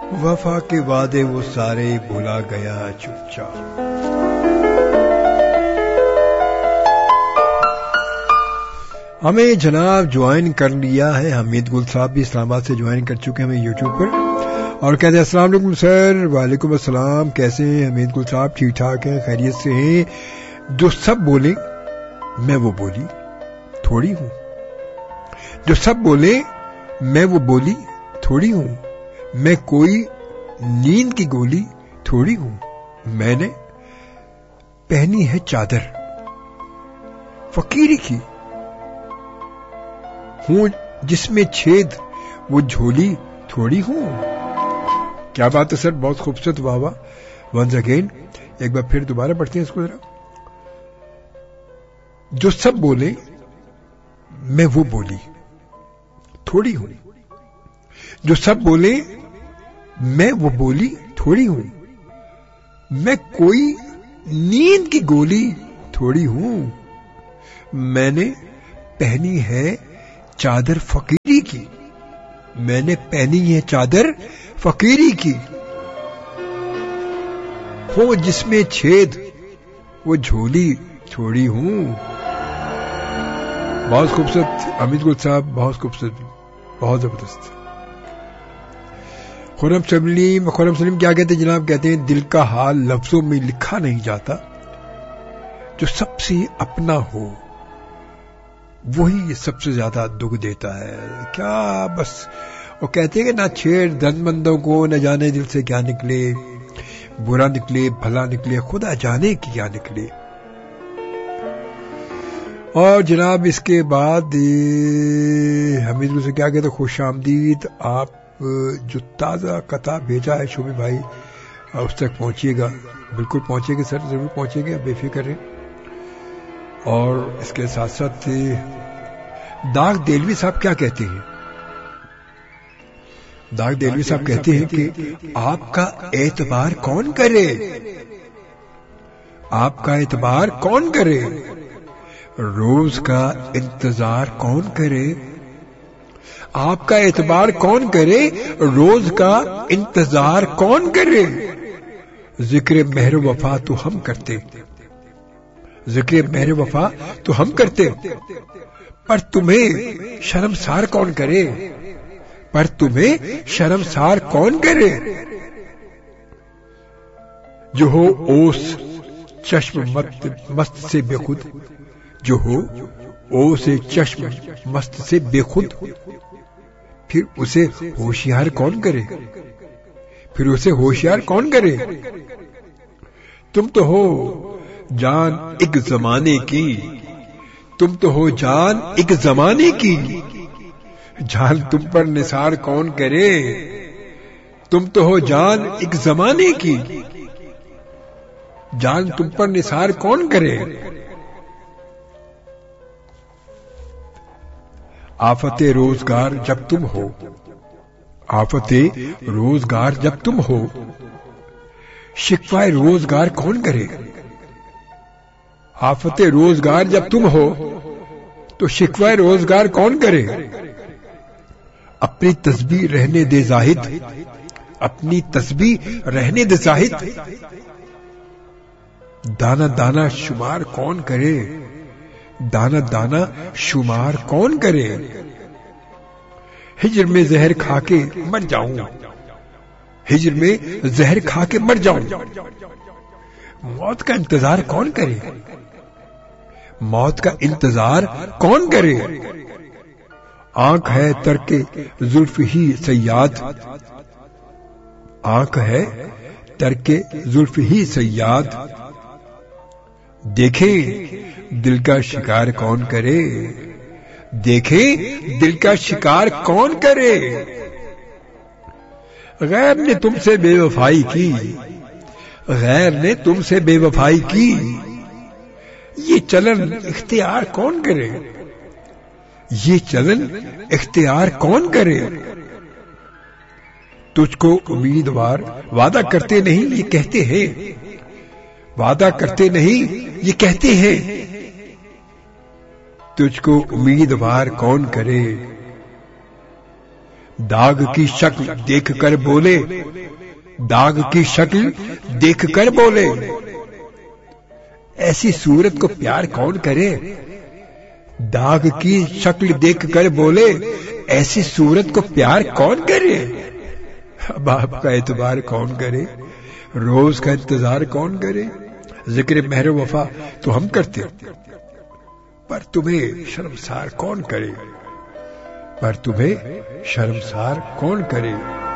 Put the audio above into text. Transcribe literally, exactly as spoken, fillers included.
وفا کے وعدے وہ سارے بھلا گیا چپ چاپ. ہمیں جناب جوائن کر لیا ہے حمید گل صاحب بھی اسلام آباد سے جوائن کر چکے ہیں ہمیں یوٹیوب پر اور کہتے ہیں السلام علیکم سر. وعلیکم السلام. کیسے ہیں حمید گل صاحب؟ ٹھیک ٹھاک ہیں، خیریت سے ہیں؟ جو سب بولے میں وہ بولی تھوڑی ہوں، جو سب بولے میں وہ بولی تھوڑی ہوں، میں کوئی نیند کی گولی تھوڑی ہوں، میں نے پہنی ہے چادر فقیری کی، ہوں جس میں چھید وہ جھولی تھوڑی ہوں. کیا بات ہے سر، بہت خوبصورت. واہ واہ. ونس اگین ایک بار پھر دوبارہ پڑھتے ہیں اس کو ذرا. جو سب بولے میں وہ بولی تھوڑی ہوں، جو سب بولے میں وہ بولی تھوڑی ہوں، میں کوئی نیند کی گولی تھوڑی ہوں، میں نے پہنی ہے چادر فقیری کی، میں نے پہنی ہے چادر فقیری کی، ہو جس میں چھید وہ جھولی تھوڑی ہوں. بہت خوبصورت حمید گل صاحب، بہت خوبصورت، بہت زبردست. خرم سلیم خرم سلیم کیا کہتے ہیں جناب؟ کہتے ہیں دل کا حال لفظوں میں لکھا نہیں جاتا، جو سب سے اپنا ہو وہی سب سے زیادہ دکھ دیتا ہے. کیا بس وہ کہتے ہیں کہ نہ چھیڑ دن بندوں کو، نہ جانے دل سے کیا نکلے، برا نکلے بھلا نکلے خدا جانے کی کیا نکلے. اور جناب اس کے بعد حمید سے کیا کہتے ہیں خوش آمدید. آپ جو تازہ قطع بھیجا ہے شوبی بھائی اس تک پہنچیے گا، بالکل پہنچے گا سر، ضرور پہنچے گا، بے فکر رہیں. اور اس کے ساتھ ساتھ داغ دہلوی صاحب کیا کہتے ہیں؟ داغ دہلوی صاحب کہتے ہیں کہ آپ کا اعتبار کون کرے، آپ کا اعتبار کون کرے، روز کا انتظار کون کرے، آپ کا اعتبار کون کرے، روز کا انتظار کون کرے. ذکر مہر وفا تو ہم کرتے، ذکر مہر وفا تو ہم کرتے، پر تمہیں شرمسار کون کرے، پر تمہیں شرمسار کون کرے. جو ہو اوس چشم مست سے بے خود، جو ہو او سے چشم مست سے بے خود، پھر اسے ہوشیار کون کرے، پھر اسے ہوشیار کون کرے. تم تو ہو جان ایک زمانے کی، تم تو ہو جان ایک زمانے کی، جان تم پر نثار کون کرے، تم تو ہو جان ایک زمانے کی، جان تم پر نثار کون کرے. آفت روزگار جب تم ہو، آفت روزگار جب تم ہو، شکوائے روزگار کون کرے. آفت روزگار جب تم ہو تو شکوائے روزگار کون کرے. اپنی تسبیح رہنے دے زاہد، اپنی تسبیح رہنے دے زاہد، دانا دانا شمار کون کرے، دانا دانا شمار کون کرے. ہجر میں زہر کھا کے مر جاؤں، ہجر میں زہر کھا کے مر جاؤں، موت کا انتظار کون کرے، موت کا انتظار کون کرے. آنکھ ہے ترک زلف ہی صیاد، آنکھ ہے ترک زلف ہی صیاد، دیکھیں دل کا شکار کون کرے، دیکھیں دل کا شکار کون کرے. غیر نے تم سے بے وفائی کی، غیر نے تم سے بے وفائی کی، یہ چلن اختیار کون کرے، یہ چلن اختیار کون کرے. تجھ کو امیدوار وعدہ کرتے نہیں یہ کہتے ہیں، وعدہ کرتے نہیں یہ کہتے ہیں، تجھ کو امیدوار کون کرے. दाग की शक्ल देख कर बोले, दाग की शक्ल देख कर बोले, ऐसी सूरत को प्यार कौन करे। दाग की शक्ल देख कर बोले, ऐसी सूरत को प्यार कौन करे। बाप का एतबार कौन करे, रोज का इंतजार कौन करे। जिक्र महर वफा तो हम करते, पर तुम्हें शर्मसार कौन करे, पर तुम्हें शर्मसार कौन करे।